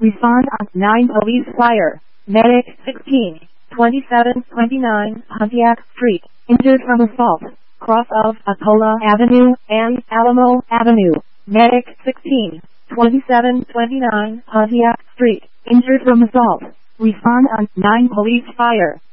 Respond on 9 Police Fire. Medic 16, 2729 Pontiac Street. Injured from assault. Cross of Apola Avenue and Alamo Avenue. Medic 16, 2729 Pontiac Street. Injured from assault. Respond on 9 Police Fire.